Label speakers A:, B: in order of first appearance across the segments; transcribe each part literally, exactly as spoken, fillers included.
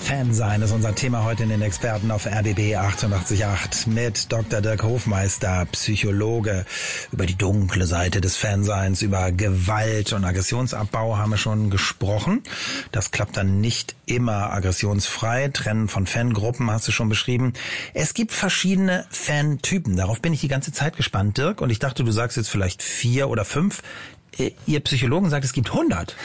A: Fan sein ist unser Thema heute in den Experten auf R B B achtundachtzig Komma acht mit Doktor Dirk Hofmeister, Psychologe. Über die dunkle Seite des Fanseins, über Gewalt und Aggressionsabbau haben wir schon gesprochen. Das klappt dann nicht immer aggressionsfrei. Trennen von Fangruppen hast du schon beschrieben. Es gibt verschiedene Fantypen. Darauf bin ich die ganze Zeit gespannt, Dirk. Und ich dachte, du sagst jetzt vielleicht vier oder fünf. Ihr Psychologen sagt, es gibt hundert.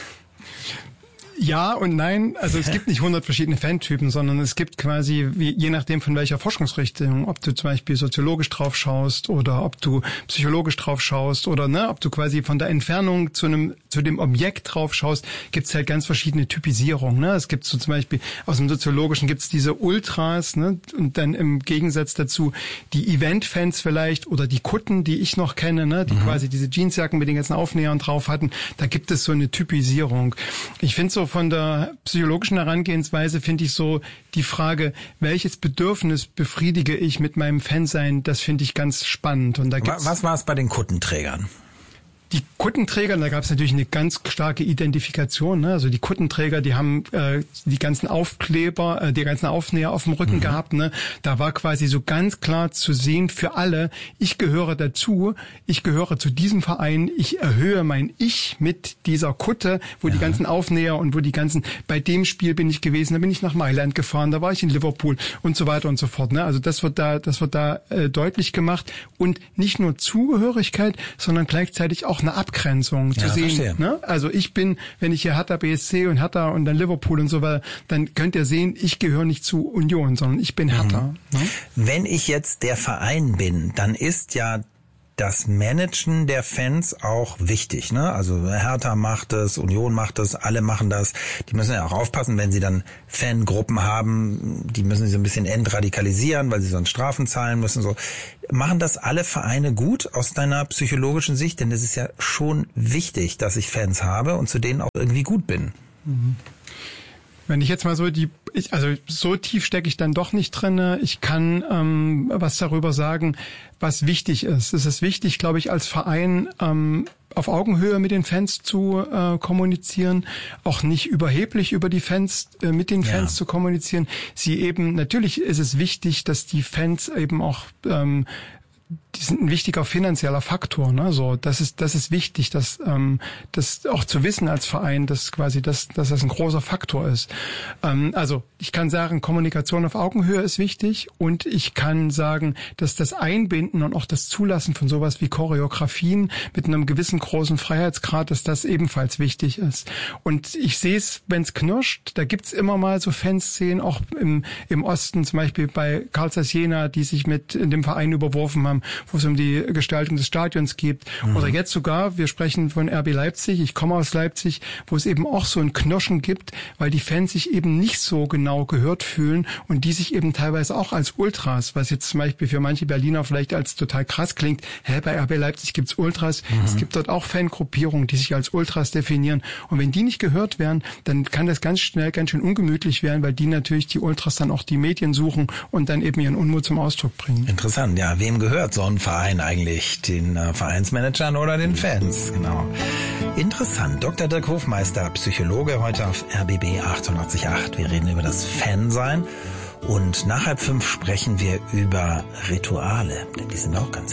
B: Ja und nein, also es gibt nicht hundert verschiedene Fantypen, sondern es gibt quasi, wie, je nachdem von welcher Forschungsrichtung, ob du zum Beispiel soziologisch drauf schaust oder ob du psychologisch drauf schaust oder ne, ob du quasi von der Entfernung zu einem zu dem Objekt drauf schaust, gibt es halt ganz verschiedene Typisierungen. Ne? Es gibt so zum Beispiel aus dem Soziologischen gibt es diese Ultras, ne? Und dann im Gegensatz dazu die Event-Fans vielleicht oder die Kutten, die ich noch kenne, ne? Die mhm. quasi diese Jeansjacken mit den ganzen Aufnähern drauf hatten. Da gibt es so eine Typisierung. Ich finde so von der psychologischen Herangehensweise finde ich so die Frage, welches Bedürfnis befriedige ich mit meinem Fansein, das finde ich ganz spannend. Und da gibt's
A: was war es bei den Kuttenträgern?
B: Die Kuttenträger, da gab es natürlich eine ganz starke Identifikation. Ne? Also die Kuttenträger, die haben äh, die ganzen Aufkleber, äh, die ganzen Aufnäher auf dem Rücken mhm. gehabt. Ne? Da war quasi so ganz klar zu sehen für alle, ich gehöre dazu, ich gehöre zu diesem Verein, ich erhöhe mein Ich mit dieser Kutte, wo ja. die ganzen Aufnäher und wo die ganzen, bei dem Spiel bin ich gewesen, da bin ich nach Mailand gefahren, da war ich in Liverpool und so weiter und so fort. Ne? Also das wird da, das wird da äh, deutlich gemacht und nicht nur Zugehörigkeit, sondern gleichzeitig auch eine Abgrenzung zu ja, sehen. Ne? Also ich bin, wenn ich hier Hertha B S C und Hertha und dann Liverpool und so weiter, dann könnt ihr sehen, ich gehöre nicht zu Union, sondern ich bin Hertha. Mhm. Ne?
A: Wenn ich jetzt der Verein bin, dann ist ja das Managen der Fans auch wichtig, ne? Also Hertha macht es, Union macht es, alle machen das. Die müssen ja auch aufpassen, wenn sie dann Fangruppen haben, die müssen sie so ein bisschen entradikalisieren, weil sie sonst Strafen zahlen müssen. So machen das alle Vereine gut aus deiner psychologischen Sicht? Denn es ist ja schon wichtig, dass ich Fans habe und zu denen auch irgendwie gut bin.
B: Mhm. Wenn ich jetzt mal so die, ich, also so tief stecke ich dann doch nicht drinne. Ich kann ähm, was darüber sagen, was wichtig ist. Es ist wichtig, glaube ich, als Verein ähm, auf Augenhöhe mit den Fans zu äh, kommunizieren, auch nicht überheblich über die Fans, äh, mit den Fans ja. zu kommunizieren. Sie eben, natürlich ist es wichtig, dass die Fans eben auch ähm, die sind ein wichtiger finanzieller Faktor, ne? So, das ist das ist wichtig, dass ähm, das auch zu wissen als Verein, dass quasi das, dass das ein großer Faktor ist. Ähm, also ich kann sagen, Kommunikation auf Augenhöhe ist wichtig und ich kann sagen, dass das Einbinden und auch das Zulassen von sowas wie Choreografien mit einem gewissen großen Freiheitsgrad, dass das ebenfalls wichtig ist. Und ich sehe es, wenn es knirscht, da gibt's immer mal so Fanszenen, auch im im Osten, zum Beispiel bei Carl Zeiss Jena, die sich mit in dem Verein überworfen haben, wo es um die Gestaltung des Stadions geht. Mhm. Oder jetzt sogar, wir sprechen von R B Leipzig, ich komme aus Leipzig, wo es eben auch so ein Knirschen gibt, weil die Fans sich eben nicht so genau gehört fühlen und die sich eben teilweise auch als Ultras, was jetzt zum Beispiel für manche Berliner vielleicht als total krass klingt, hä, bei R B Leipzig gibt's Ultras, mhm. es gibt dort auch Fangruppierungen, die sich als Ultras definieren und wenn die nicht gehört werden, dann kann das ganz schnell ganz schön ungemütlich werden, weil die natürlich die Ultras dann auch die Medien suchen und dann eben ihren Unmut zum Ausdruck bringen.
A: Interessant, ja, wem gehört so ein Verein eigentlich? Den äh, Vereinsmanagern oder den Fans? Genau. Interessant. Doktor Dirk Hofmeister, Psychologe, heute auf R B B achtundachtzig Komma acht. Wir reden über das Fansein und nach halb fünf sprechen wir über Rituale, denn die sind auch ganz